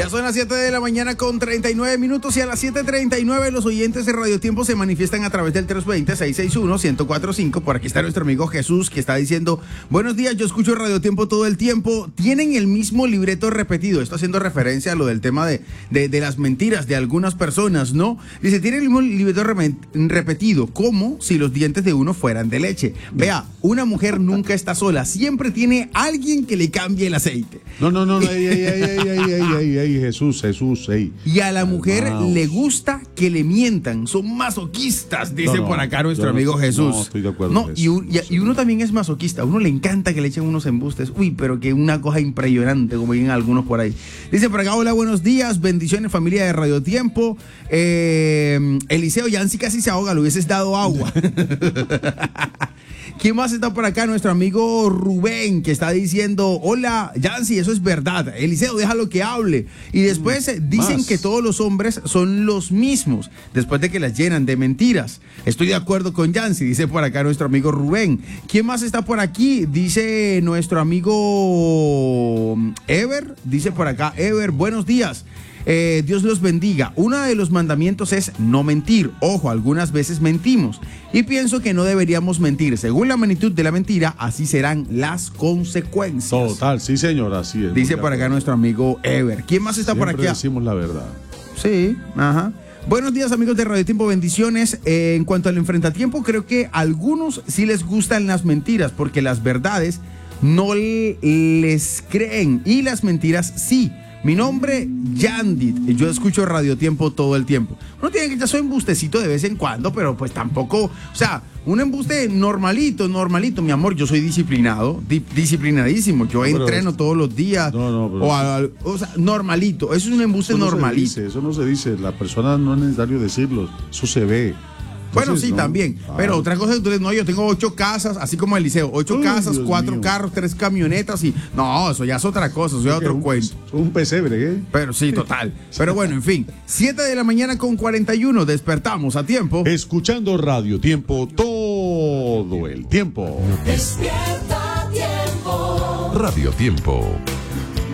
Ya son las 7 de la mañana con 39 minutos y a las 7:39 los oyentes de Radio Tiempo se manifiestan a través del 320-661-1045. Por aquí está nuestro amigo Jesús que está diciendo: buenos días, yo escucho Radio Tiempo todo el tiempo. Tienen el mismo libreto repetido. Esto haciendo referencia a lo del tema de las mentiras de algunas personas, ¿no? Dice, tienen el mismo libreto repetido, como si los dientes de uno fueran de leche. Vea, una mujer nunca está sola, siempre tiene alguien que le cambie el aceite. No, Jesús, ey. Y a la mujer le gusta que le mientan, son masoquistas, dice por acá nuestro amigo Jesús. No, estoy de acuerdo. No, y uno también es masoquista, a uno le encanta que le echen unos embustes, pero que una cosa impresionante, como dicen algunos por ahí. Dice por acá, hola, buenos días, bendiciones familia de Radio Tiempo. Eliseo Yancy casi se ahoga, le hubieses dado agua. ¿Quién más está por acá? Nuestro amigo Rubén, que está diciendo, hola, Yancy, eso es verdad. Eliseo, déjalo que hable. Y después dicen que todos los hombres son los mismos, después de que las llenan de mentiras. Estoy de acuerdo con Yancy, dice por acá nuestro amigo Rubén. ¿Quién más está por aquí? Dice nuestro amigo Ever, dice por acá, Ever, buenos días. Dios los bendiga. Uno de los mandamientos es no mentir. Ojo, algunas veces mentimos y pienso que no deberíamos mentir. Según la magnitud de la mentira, así serán las consecuencias. Total, sí señor, así es. Dice por acá nuestro amigo Ever. ¿Quién más está por aquí? Siempre decimos la verdad. Sí, ajá. Buenos días amigos de Radio Tiempo, bendiciones. En cuanto al enfrentatiempo, creo que a algunos sí les gustan las mentiras porque las verdades no les creen y las mentiras sí. Mi nombre, Yandit, y yo escucho Radio Tiempo todo el tiempo. Uno tiene que echar su embustecito de vez en cuando, pero pues tampoco, o sea, un embuste normalito, mi amor, yo soy disciplinado, disciplinadísimo, yo entreno todos los días, o sea, normalito, eso es un embuste normalito. Eso no se dice, la persona no es necesario decirlo, eso se ve. Bueno, sí, también. Pero otra cosa, entonces, no, yo tengo 8 casas, así como Eliseo, 8 casas, Dios 4 mío. Carros, 3 camionetas y... No, eso ya es otra cosa, eso ya es otro cuento. Un pesebre, ¿eh? Pero sí, total. Pero bueno, en fin, 7 de la mañana con 41, despertamos a tiempo. Escuchando Radio Tiempo todo el tiempo. Despierta a tiempo. Radio Tiempo.